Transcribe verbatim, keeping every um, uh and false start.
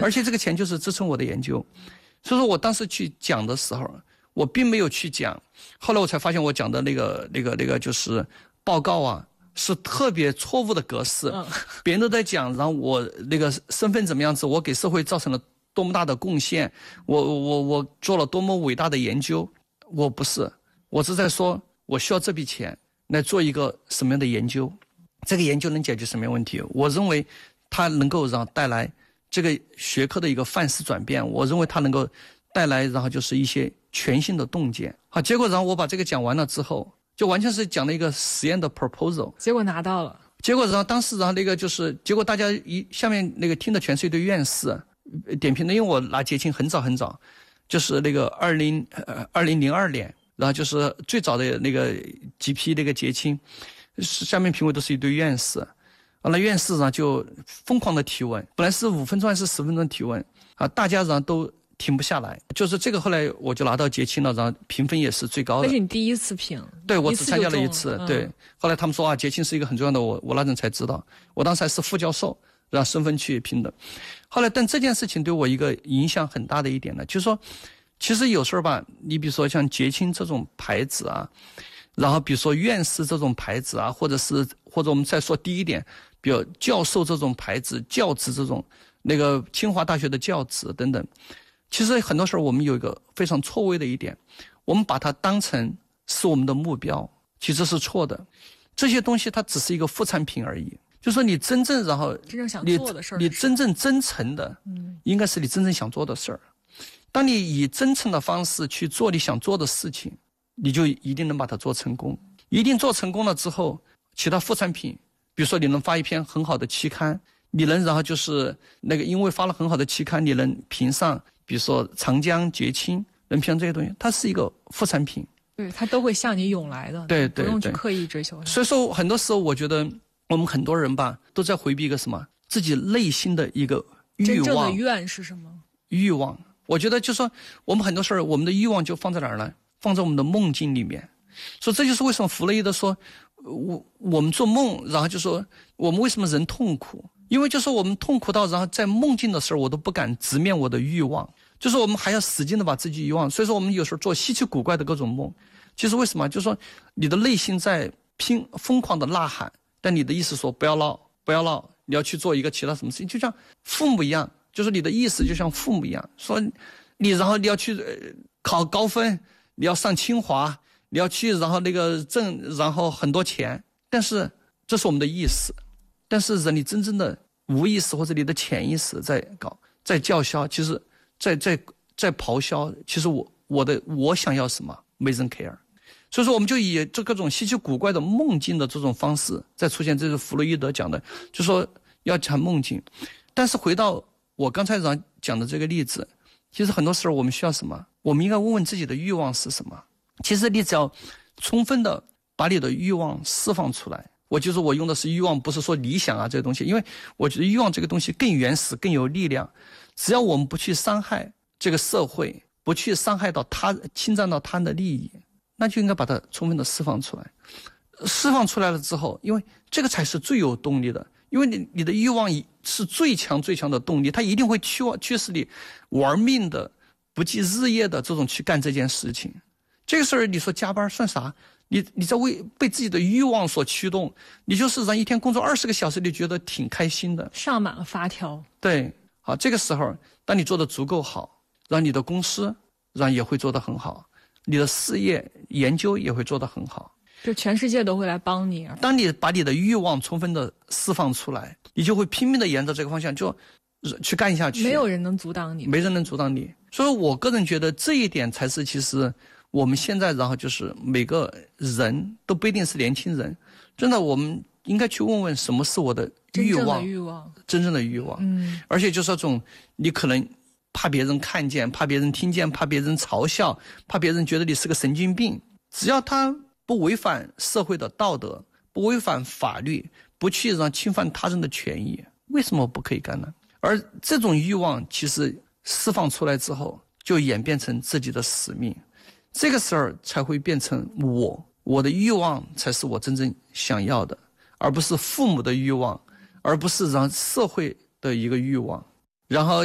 而且这个钱就是支撑我的研究。所以说我当时去讲的时候，我并没有去讲，后来我才发现我讲的那个那个那个就是报告啊，是特别错误的格式。嗯、别人都在讲，然后我那个身份怎么样子，我给社会造成了多么大的贡献，我我我做了多么伟大的研究。我不是，我是在说我需要这笔钱来做一个什么样的研究，这个研究能解决什么样的问题。我认为它能够让带来这个学科的一个范式转变，我认为它能够带来然后就是一些全新的洞见。好，结果然后我把这个讲完了之后，就完全是讲了一个实验的 proposal， 结果拿到了。 结果然后当时然后那个就是结果大家一下面那个听的全是一堆院士点评的，因为我拿节庆很早很早，就是那个二零呃二零零二年，然后就是最早的那个几批那个节庆，下面评委都是一堆院士，完了院士呢就疯狂的提问，本来是五分钟还是十分钟提问啊，大家然后都停不下来，就是这个后来我就拿到节庆了，然后评分也是最高的。 那是你第一次评？ 对，我只参加了一次。 嗯、 对，后来他们说啊，节庆是一个很重要的，我我那阵才知道，我当时还是副教授，让身份去评的。后来，但这件事情对我一个影响很大的一点呢，就是说，其实有时候吧，你比如说像节庆这种牌子啊，然后比如说院士这种牌子啊，或者是或者我们再说低一点，比如教授这种牌子、教职这种，那个清华大学的教职等等，其实很多时候我们有一个非常错位的一点，我们把它当成是我们的目标，其实是错的。这些东西它只是一个副产品而已。就说你真正然后真正想做的事儿， 你真正真诚的， 嗯， 应该是你真正想做的事儿。当你以真诚的方式去做你想做的事情，你就一定能把它做成功。一定做成功了之后，其他副产品，比如说你能发一篇很好的期刊，你能然后就是那个因为发了很好的期刊，你能评上，比如说长江节庆，能评上这些东西，它是一个副产品。 对，它都会向你涌来的， 对对对， 不用去刻意追求。 所以说，很多时候我觉得。我们很多人吧，都在回避一个什么？自己内心的一个欲望。真正的愿是什么？ 欲望。我觉得就是说，我们很多事儿，我们的欲望就放在哪儿呢？放在我们的梦境里面。所以这就是为什么弗洛伊德说，我我们做梦，然后就说我们为什么人痛苦？因为就是我们痛苦到，然后在梦境的时候，我都不敢直面我的欲望，就是我们还要使劲的把自己欲望。所以说，我们有时候做稀奇古怪的各种梦，其实为什么？就是说你的内心在拼疯狂的呐喊。但你的意思说不要闹，不要闹，你要去做一个其他什么事情，就像父母一样，就是你的意思就像父母一样，说你然后你要去、呃、考高分，你要上清华，你要去然后那个挣然后很多钱，但是这是我们的意识，但是人你真正的无意识或者你的潜意识在搞，在叫嚣，其实在在在咆哮，其实我我的我想要什么没人 care。所以说我们就以这各种稀奇古怪的梦境的这种方式再出现，这是弗洛伊德讲的，就说要谈梦境。但是回到我刚才讲的这个例子，其实很多时候我们需要什么？我们应该问问自己的欲望是什么。其实你只要充分的把你的欲望释放出来，我就是我用的是欲望，不是说理想啊这些东西，因为我觉得欲望这个东西更原始更有力量。只要我们不去伤害这个社会，不去伤害到他，侵占到他的利益，那就应该把它充分的释放出来。释放出来了之后，因为这个才是最有动力的，因为你你的欲望是最强最强的动力，它一定会驱驱使你玩命的不计日夜的这种去干这件事情。这个事儿你说加班算啥？你你在为被自己的欲望所驱动，你就是让一天工作二十个小时，你觉得挺开心的， 上满了发条。 对，好，这个时候当你做得足够好，让你的公司让也会做得很好，你的事业研究也会做得很好， 就全世界都会来帮你。 当你把你的欲望充分的释放出来，你就会拼命的沿着这个方向就去干下去， 没有人能阻挡你， 没人能阻挡你。所以我个人觉得这一点才是其实我们现在然后就是每个人都不一定是年轻人，真的我们应该去问问什么是我的欲望，真正的欲望，真正的欲望。 嗯， 而且就是那种你可能怕别人看见，怕别人听见，怕别人嘲笑，怕别人觉得你是个神经病，只要他不违反社会的道德，不违反法律，不去让侵犯他人的权益，为什么不可以干呢？而这种欲望其实释放出来之后，就演变成自己的使命，这个时候才会变成我，我的欲望才是我真正想要的，而不是父母的欲望，而不是让社会的一个欲望。然后